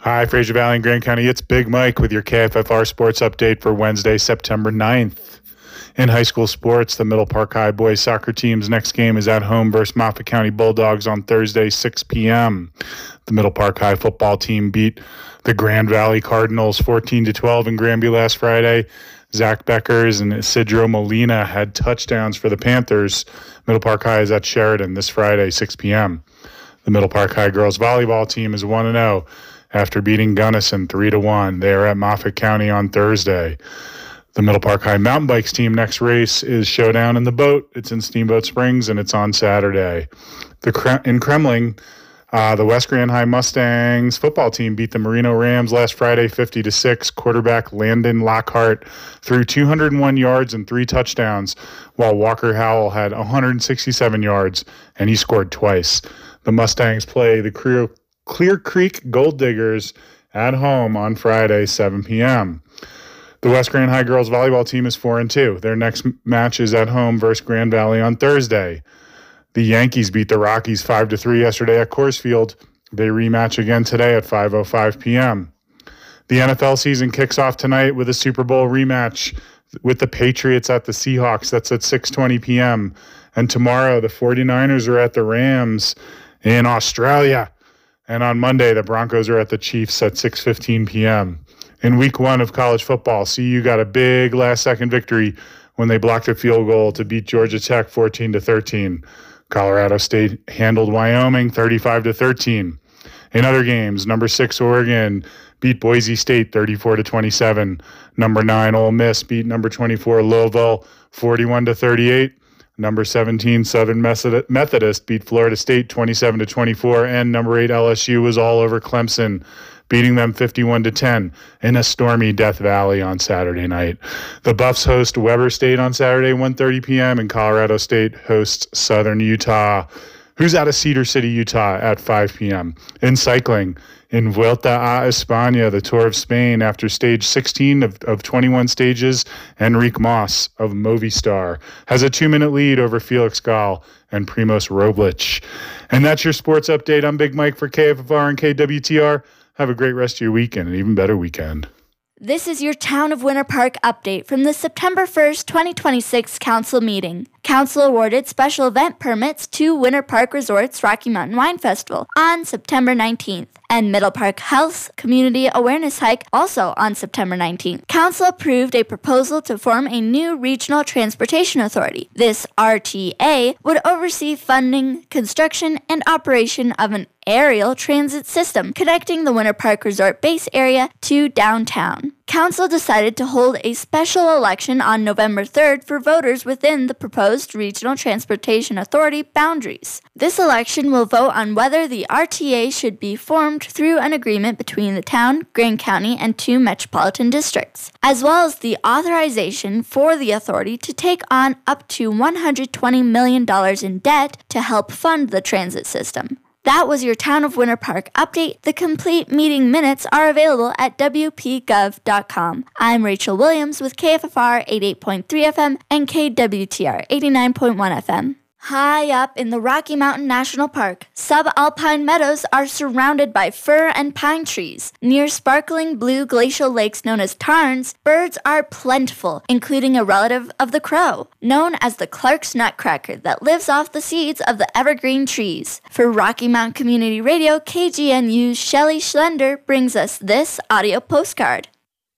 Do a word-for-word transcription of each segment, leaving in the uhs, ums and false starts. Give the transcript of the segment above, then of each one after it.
Hi, Fraser Valley and Grand County. It's Big Mike with your K F F R Sports Update for Wednesday, September ninth. In high school sports, the Middle Park High boys soccer team's next game is at home versus Moffat County Bulldogs on Thursday, six p.m. The Middle Park High football team beat the Grand Valley Cardinals fourteen to twelve in Granby last Friday. Zach Beckers and Isidro Molina had touchdowns for the Panthers. Middle Park High is at Sheridan this Friday, six p.m. The Middle Park High girls volleyball team is one and oh after beating Gunnison three to one. They are at Moffat County on Thursday. The Middle Park High mountain bikes team next race is Showdown in the Boat. It's in Steamboat Springs, and it's on Saturday. The In Kremling, uh, the West Grand High Mustangs football team beat the Merino Rams last Friday fifty to six. Quarterback Landon Lockhart threw two hundred one yards and three touchdowns, while Walker Howell had one hundred sixty-seven yards, and he scored twice. The Mustangs play the Clear, Clear Creek Gold Diggers at home on Friday, seven p.m. The West Grand High girls volleyball team is four and two. Their next match is at home versus Grand Valley on Thursday. The Yankees beat the Rockies five to three yesterday at Coors Field. They rematch again today at five oh five p.m. The N F L season kicks off tonight with a Super Bowl rematch with the Patriots at the Seahawks. That's at six twenty p.m. And tomorrow the 49ers are at the Rams in Australia. And on Monday the Broncos are at the Chiefs at six fifteen p.m. In week one of college football, C U got a big last-second victory when they blocked a field goal to beat Georgia Tech fourteen to thirteen. Colorado State handled Wyoming thirty-five to thirteen. In other games, number six Oregon beat Boise State thirty-four to twenty-seven. Number nine Ole Miss beat number twenty-four Louisville forty-one to thirty-eight. Number seventeen Southern Methodist beat Florida State twenty-seven to twenty-four, and number eight L S U was all over Clemson, beating them fifty-one to ten in a stormy Death Valley on Saturday night. The Buffs host Weber State on Saturday, one thirty p.m., and Colorado State hosts Southern Utah, who's out of Cedar City, Utah, at five p.m. In cycling, in Vuelta a España, the Tour of Spain, after stage sixteen of, of twenty-one stages, Enrique Mas of Movistar has a two-minute lead over Felix Gall and Primoz Roglic. And that's your sports update. I'm Big Mike for K F F R and K W T R. Have a great rest of your weekend, an even better weekend. This is your Town of Winter Park update from the September first, twenty twenty-six Council meeting. Council awarded special event permits to Winter Park Resort's Rocky Mountain Wine Festival on September nineteenth, and Middle Park Health's Community Awareness Hike also on September nineteenth. Council approved a proposal to form a new Regional Transportation Authority. This R T A would oversee funding, construction, and operation of an aerial transit system connecting the Winter Park Resort base area to downtown. Council decided to hold a special election on November third for voters within the proposed Regional Transportation Authority boundaries. This election will vote on whether the R T A should be formed through an agreement between the town, Grand County, and two metropolitan districts, as well as the authorization for the authority to take on up to one hundred twenty million dollars in debt to help fund the transit system. That was your Town of Winter Park update. The complete meeting minutes are available at w p gov dot com. I'm Rachel Williams with K F F R eighty-eight point three F M and K W T R eighty-nine point one F M. High up in the Rocky Mountain National Park, subalpine meadows are surrounded by fir and pine trees. Near sparkling blue glacial lakes known as tarns, birds are plentiful, including a relative of the crow, known as the Clark's nutcracker that lives off the seeds of the evergreen trees. For Rocky Mountain Community Radio, K G N U's Shelley Schlender brings us this audio postcard.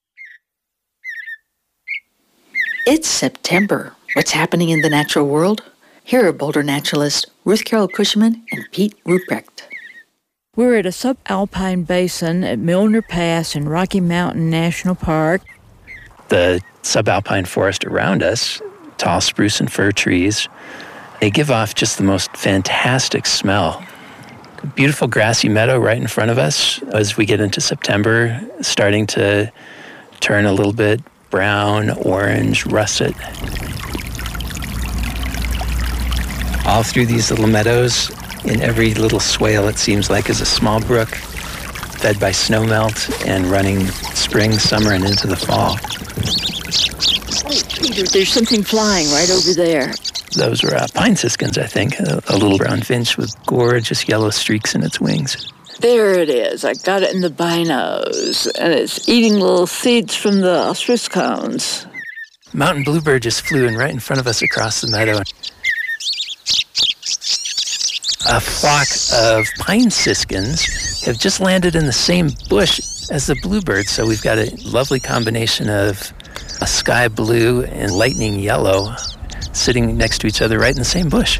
It's September. What's happening in the natural world? Here are Boulder naturalists Ruth Carol Cushman and Pete Ruprecht. We're at a subalpine basin at Milner Pass in Rocky Mountain National Park. The subalpine forest around us, tall spruce and fir trees, they give off just the most fantastic smell. A beautiful grassy meadow right in front of us as we get into September, starting to turn a little bit brown, orange, russet. All through these little meadows, in every little swale, it seems like, is a small brook fed by snowmelt and running spring, summer, and into the fall. Oh, Peter, there's something flying right over there. Those are uh, pine siskins, I think, a, a little brown finch with gorgeous yellow streaks in its wings. There it is. I got it in the binos, and it's eating little seeds from the Swiss cones. Mountain bluebird just flew in right in front of us across the meadow. A flock of pine siskins have just landed in the same bush as the bluebird, so we've got a lovely combination of a sky blue and lightning yellow sitting next to each other right in the same bush.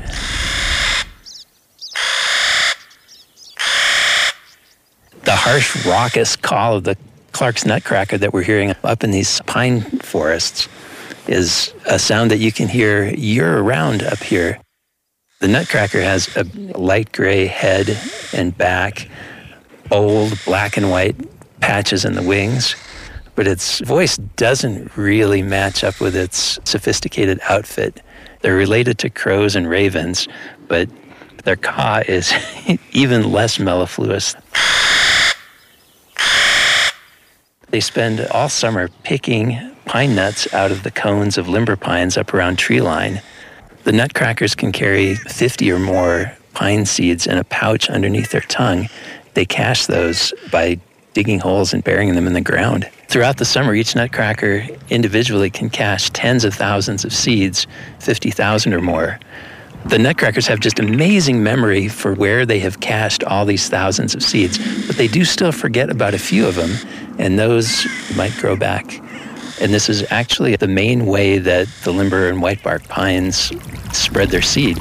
The harsh, raucous call of the Clark's nutcracker that we're hearing up in these pine forests is a sound that you can hear year-round up here. The nutcracker has a light gray head and back, bold black and white patches in the wings, but its voice doesn't really match up with its sophisticated outfit. They're related to crows and ravens, but their caw is even less mellifluous. They spend all summer picking pine nuts out of the cones of limber pines up around tree line. The nutcrackers can carry fifty or more pine seeds in a pouch underneath their tongue. They cache those by digging holes and burying them in the ground. Throughout the summer, each nutcracker individually can cache tens of thousands of seeds, fifty thousand or more. The nutcrackers have just amazing memory for where they have cached all these thousands of seeds, but they do still forget about a few of them, and those might grow back. And this is actually the main way that the limber and whitebark pines spread their seed.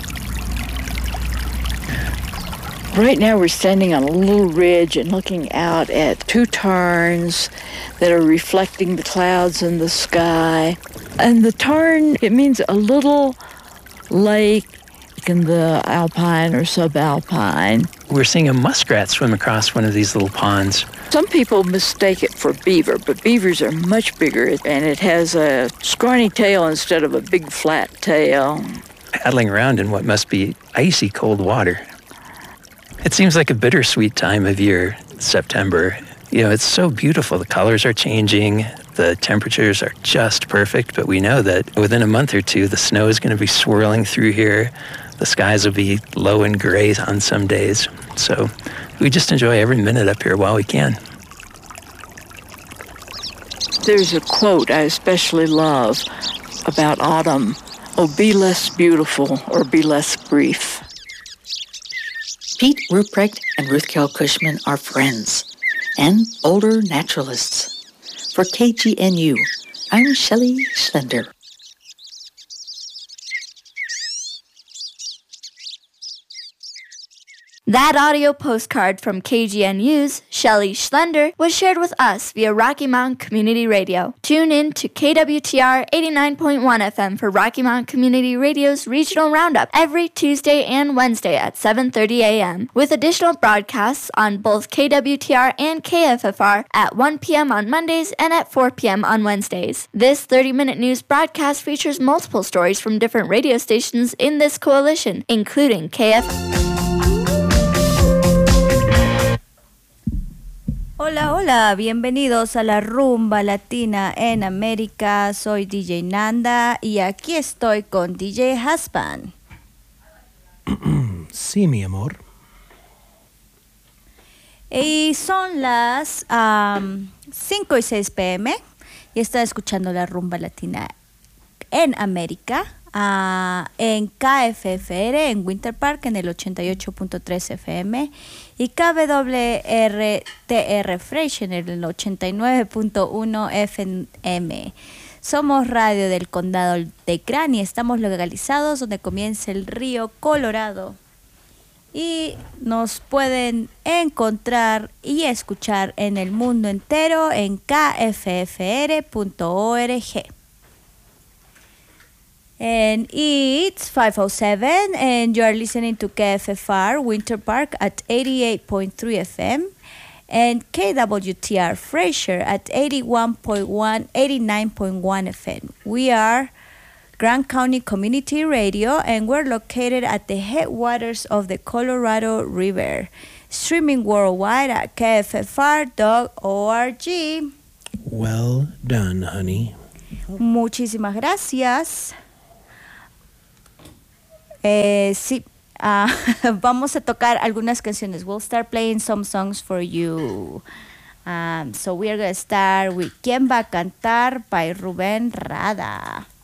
Right now we're standing on a little ridge and looking out at two tarns that are reflecting the clouds in the sky. And the tarn, it means a little lake in the alpine or subalpine. We're seeing a muskrat swim across one of these little ponds. Some people mistake it for beaver, but beavers are much bigger, and it has a scrawny tail instead of a big flat tail. Paddling around in what must be icy cold water. It seems like a bittersweet time of year, September. You know, it's so beautiful. The colors are changing. The temperatures are just perfect, but we know that within a month or two, the snow is going to be swirling through here. The skies will be low and gray on some days. So we just enjoy every minute up here while we can. There's a quote I especially love about autumn. Oh, be less beautiful or be less brief. Pete Ruprecht and Ruth Carol Cushman are friends and Boulder naturalists. For K G N U, I'm Shelley Schlender. That audio postcard from K G N U's Shelley Schlender was shared with us via Rocky Mountain Community Radio. Tune in to K W T R eighty-nine point one F M for Rocky Mountain Community Radio's Regional Roundup every Tuesday and Wednesday at seven thirty a.m. with additional broadcasts on both K W T R and K F F R at one p.m. on Mondays and at four p.m. on Wednesdays. This thirty-minute news broadcast features multiple stories from different radio stations in this coalition, including K F F R. Hola, hola, bienvenidos a la Rumba Latina en América. Soy D J Nanda y aquí estoy con D J Husband. Sí, mi amor. Y son las um, cinco y seis p.m. y está escuchando la Rumba Latina en América. Uh, en K F F R en Winter Park en el ochenta y ocho punto tres F M y K W R T R Fresh en el ochenta y nueve punto uno F M. Somos radio del condado de Grant y estamos localizados donde comienza el río Colorado. Y nos pueden encontrar y escuchar en el mundo entero en K F F R punto org. And it's five oh seven, and you are listening to K F F R Winter Park at eighty-eight point three F M, and K W T R Fraser at eighty-one point one, eighty-nine point one F M. We are Grant County Community Radio, and we're located at the headwaters of the Colorado River. Streaming worldwide at K F F R dot org. Well done, honey. Muchísimas gracias. Eh, sí, Uh, vamos a tocar algunas canciones. We'll start playing some songs for you. Um, so we are going to start with ¿Quién va a cantar? By Rubén Rada.